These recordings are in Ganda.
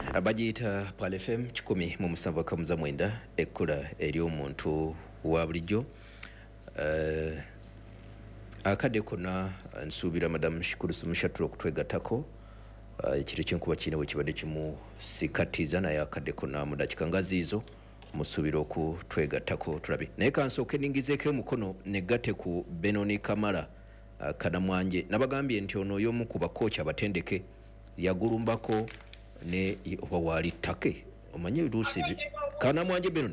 Abagiyita Pal FM 107.9 ekkula eri omuntu wa bulijjo. Akadde konna nsuubira Madam Shikurusu Mushaturo okutwegattako ekiro ky'enkuba kino bwe kibadde kimusikattiza naye akadde konna mu dakiika nga ziizo musuubira okutwegattako tulabe. Naye kansooke ningizeeko omukono negatte ku Benoni Kamara Kanamwanje. Nabagambye nti ono y'omu ku bakooki abatendeke yagulumbako ne oba waali ttake omanye oluusi Kanamwanje Benoni.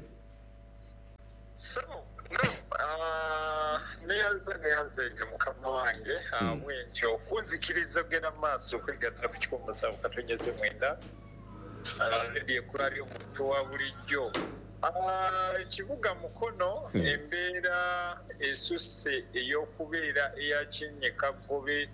neyanzenga mukama wange mwentyo okuzikiriza ogenda mu maaso okwegattira ku 17/9 ebyekula ly'omuntu wa bulijjo. Ekibuga Mukono embeera esusse ey'okubeera eyakinnyeka Ggobe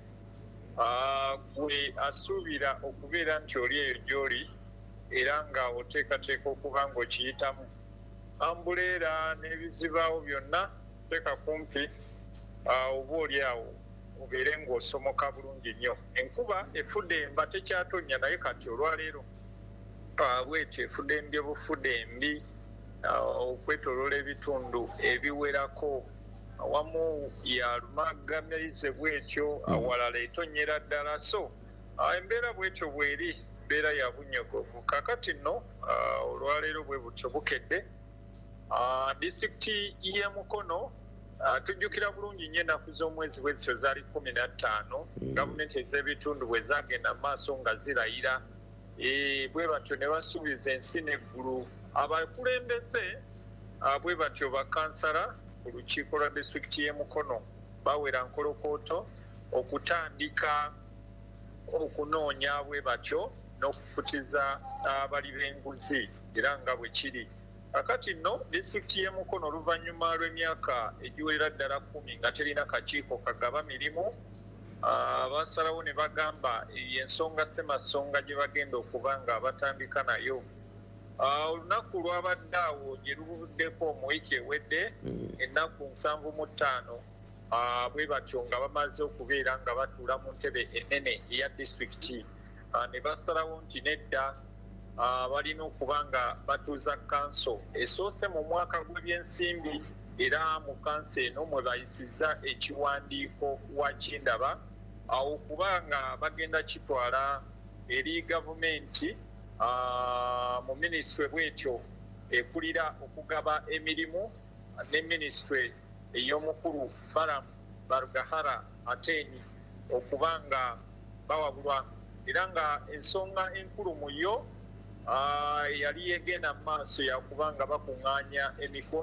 gwe asuubira okubeera nti oli eyo gy'oli era nga oteekateeka okuba ng'okiyitamu ambuleera n'ebizibaawo byonna teeka kumpi oba oli awo obeere ng'osomoka bulungi nnyo. Enkuba efudde emba tekyatonya naye kati olwaleero bwetyo efudde embi obufudde embi okwetoloola ebitundu ebiwerako awamu yalumagamize bwetyo awalala etonyera ddala. So embeera bwetyo bweri mbeera ya bunyogovu. Kakati nno olwaleero bwe butyo bukedde disitulikiti y'e Mukono tujjukira bulungi nnyo ennaku z'omwezi bwezityo zaali 15 gavumenti ez'ebitundu bwe zagenda maaso nga zirayira bwe batyo ne basuubiza ensi n'eggulu. Abakulembeze bwe batyo bakansala ku lukiiko lwa disitulikiti y'e Mukono bawera nkolokooto okutandika okunoonya bwe batyo n'okufutiza abali b'enguzi era nga bwe kiri. Kakati nno disitulikiti y'e Mukono oluvannyuma lw'emyaka egiwera ddala 10 nga terina kakiiko kagaba mirimu basalawo ne bagamba ensonga ssemasonga gye bagenda okuba nga batandika nayo. Olunaku lwabadde awo gye lubuddeko mu wiiki ewedde ennaku 75 bwe batyo nga bamaze okubeera nga batuula mu ntebe ennene eya disitulikiti ne basalawo nti nedda balina okuba nga batuuza kanso esoose mu mwaka gw'ebyensimbi era mu kanso eno mwe bayisizza ekiwandiiko wa Kindaba okuba nga bagenda kitwala eri gavumenti mu minisitule bwetyo ekulira okugaba emirimu ne minisitule ey'omukulu Balaam Barugahara Ateni okuba nga bawabulwa era nga ensonga enkulu mu yo yali yegenda mu maaso yakuba nga bakuŋŋaanya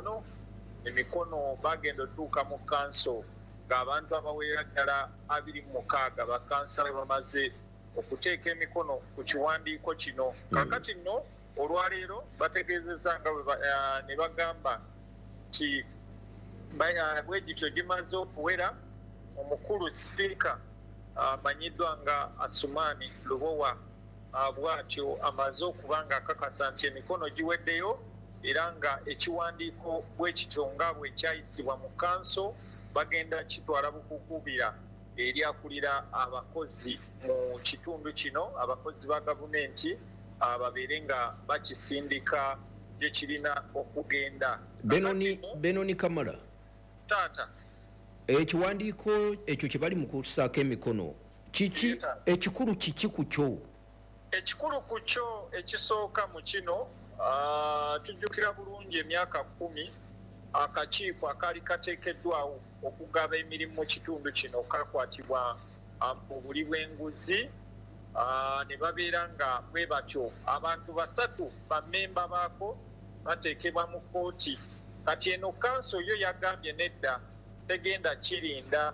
emikono bagenda otuuka mu kanso ng'abantu abawerera ddala 26 bakansala bamaze okuteeka emikono ku kiwandiiko kino. Kakati nno olwaleero bategeezezza nga ne bagamba nti bwegityo gimaze okuwera. Omukulu sipiika amanyiddwa nga Asumaani Lubowa bwatyo amaze okuba nga akakasa nti emikono giweddeyo era nga ekiwandiiko bwekityo nga bwe kyayisibwa mu kanso bagenda kitwala bukukubira eri akulira abakozi mu kitundu kino abakozi ba gavumenti babeere nga bakisindika gye kirina okugenda. Benoni Kamara taata ekiwandiiko ekyo kye bali mu kusaako emikono kiki ekikulu kiki ku kyo? Ekikulu ku kyo ekisooka mu kino tujjukira bulungi emyaka 10 akakiiko akaali kateekeddwawo okugaba emirimu mu kitundu kino kakwatibwa obuli bw'enguzi ne babeera nga bwe batyo abantu 3 bammemba baako bateekebwa mu kkooti. Kati eno kanso yo yagambye nedda tegenda kirinda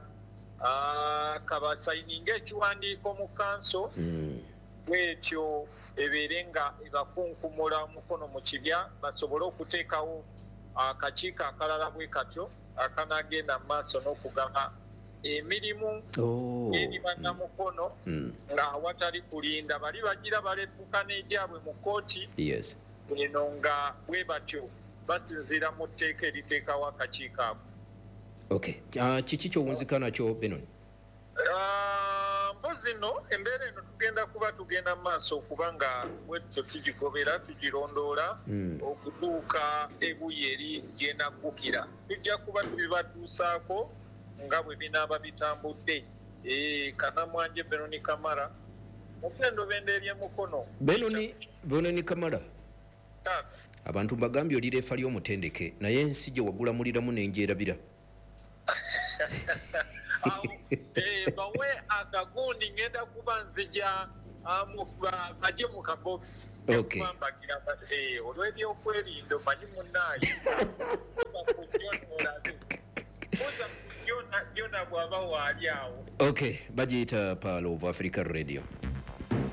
kabasayininga ekiwandiiko mu kanso bwetyo ebeere nga ebakunkumula omukono mu kibya basobole okuteekawo akakiiko akalala bwe katyo akanagenda mu maaso n'okugaba emirimu eri bannamukono nga awatali kulinda bali bagira balepuka n'egyabwe mu kkooti eno nga bwe batyo basinziira mu tteeka eriteekawo akakiiko ako. Kiki ky'owunzika nakyo Benoni? zino embeera eno tugenda maaso kubanga bwetutyo tugigobera tugirondoola okutuuka ebuyeri gyenaggukira tujja kuba tubibatuusaako nga bwe binaaba bitambudde. Kanamwanje Benoni Kamara mugendo bendeerye mukono Benoni Kamara abantu bagambye oli leefa ly'omutendeke naye ensi gye wagulamuliramu n'enjerabira bawe akagundi ngenda kuba nzija baje mu kabokisi kwambagira olw'ebyokwerinda manyi munaayi byona bw'aba waali awo bagiyita Pearl of Africa Radio.